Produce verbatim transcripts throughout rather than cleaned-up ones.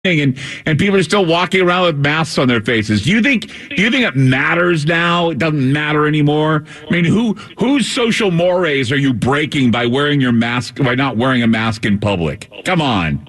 and and people are still walking around with masks on their faces. Do you think do you think it matters now? It doesn't matter anymore. I mean, who whose social mores are you breaking by wearing your mask by not wearing a mask in public? Come on.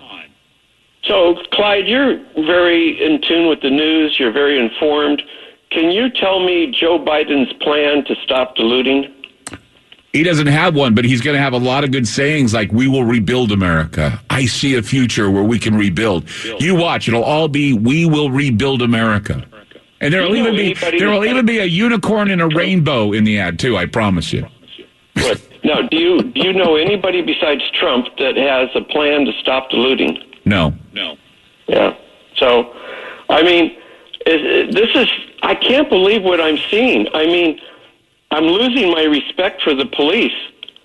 So, Clyde, you're very in tune with the news. You're very informed. Can you tell me Joe Biden's plan to stop the looting? He doesn't have one, but he's going to have a lot of good sayings like, we will rebuild America. I see a future where we can rebuild. You watch. It'll all be, we will rebuild America. And there will even be there will even be a unicorn and a rainbow in the ad, too, I promise you. What? Now, do you, do you know anybody besides Trump that has a plan to stop the looting? No. No. Yeah. So, I mean, this is, I can't believe what I'm seeing. I mean, I'm losing my respect for the police.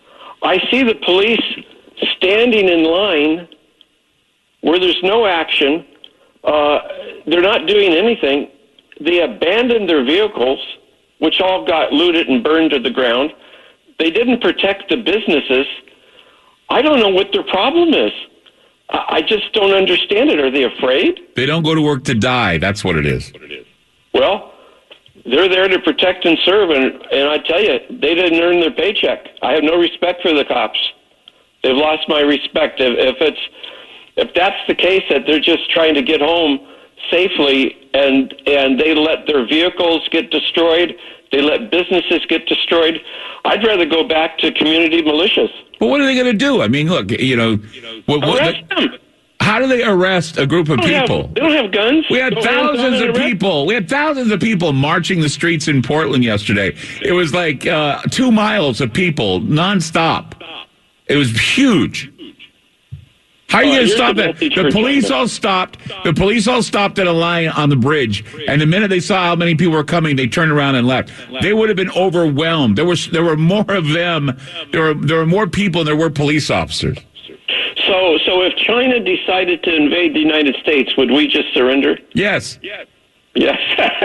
I see the police standing in line where there's no action. Uh, they're not doing anything. They abandoned their vehicles, which all got looted and burned to the ground. They didn't protect the businesses. I don't know what their problem is. I just don't understand it. Are they afraid? They don't go to work to die. That's what it is. Well, they're there to protect and serve, and, and I tell you, they didn't earn their paycheck. I have no respect for the cops. They've lost my respect. If, if it's if that's the case, that they're just trying to get home safely, and and they let their vehicles get destroyed, they let businesses get destroyed, I'd rather go back to community militias. Well, what are they going to do? I mean, look, you know, what, what, arrest them. How do they arrest a group of They don't people? have, they don't have guns. We had No thousands hands on of an arrest. people. We had thousands of people marching the streets in Portland yesterday. It was like uh, two miles of people nonstop. It was huge. How are you Uh, going to here's stop the that? message The for police China. all stopped. The police all stopped at a line on the bridge, and the minute they saw how many people were coming, they turned around and left. They would have been overwhelmed. There was there were more of them. There were there were more people than there were police officers. So, so if China decided to invade the United States, would we just surrender? Yes. Yes.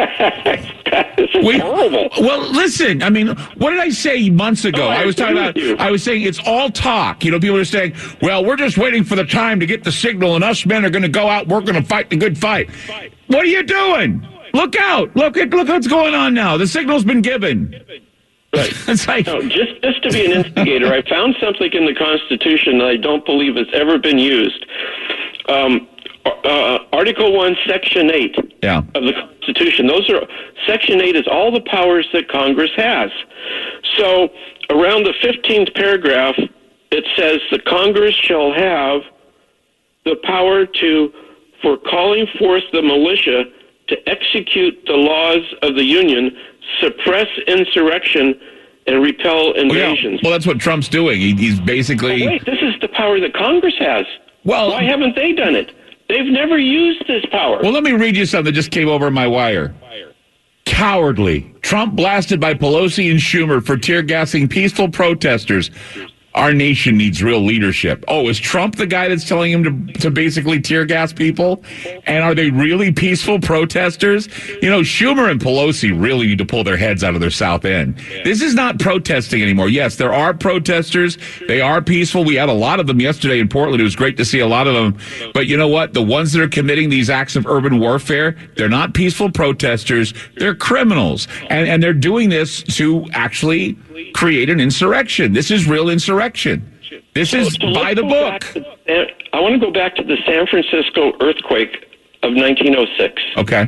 This is We- horrible. Well, listen, I mean, what did I say months ago? Oh, I I was talking agree about, with you. I was saying it's all talk. You know, people are saying, well, we're just waiting for the time to get the signal, and us men are going to go out, we're going to fight the good fight. What are you doing? Look out. Look at look what's going on now. The signal's been given. Right. It's like, No, just, just to be an instigator, I found something in the Constitution that I don't believe has ever been used. Um, uh, Article one, Section eight yeah. of the Constitution. Those are Section eight is all the powers that Congress has. So around the fifteenth paragraph, it says the Congress shall have the power to, for calling forth the militia to execute the laws of the Union, suppress insurrection, and repel Well, yeah. invasions. Well, that's what Trump's doing. He, he's basically. Oh, wait, this is the power that Congress has. Well, Why haven't they done it? They've never used this power. Well, let me read you something that just came over my wire. Cowardly. Trump blasted by Pelosi and Schumer for tear gassing peaceful protesters. Our nation needs real leadership. Oh, is Trump the guy that's telling him to, to basically tear gas people? And are they really peaceful protesters? You know, Schumer and Pelosi really need to pull their heads out of their South End. This is not protesting anymore. Yes, there are protesters. They are peaceful. We had a lot of them yesterday in Portland. It was great to see a lot of them. But you know what? The ones that are committing these acts of urban warfare, they're not peaceful protesters. They're criminals. And, and they're doing this to actually create an insurrection. This is real insurrection. This is So let's by the go book. back to- I want to go back to the San Francisco earthquake of nineteen oh six. Okay.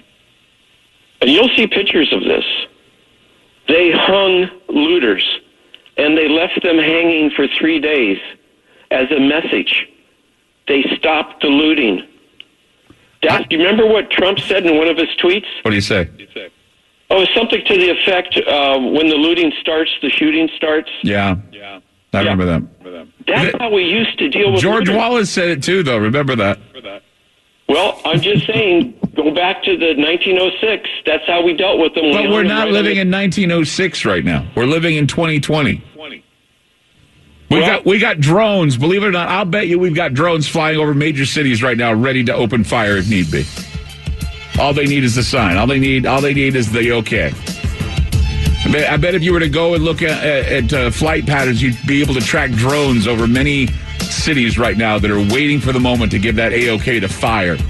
And you'll see pictures of this. They hung looters, and they left them hanging for three days as a message. They stopped the looting. That, do you remember what Trump said in one of his tweets? What do you say? Oh, something to the effect, uh, when the looting starts, the shooting starts. Yeah. I remember that. That's how we used to deal with George looters. Wallace said it too, though. Remember that. Well, I'm just saying, go back to the nineteen oh six. That's how we dealt with them. But We we're hung them not right living on in nineteen oh six right now. We're living in twenty twenty. We Well- got we got drones. Believe it or not, I'll bet you we've got drones flying over major cities right now, ready to open fire if need be. All they need is the sign. All they need, all they need is the okay. I bet, I bet if you were to go and look at, at uh, flight patterns, you'd be able to track drones over many cities right now that are waiting for the moment to give that A-OK to fire.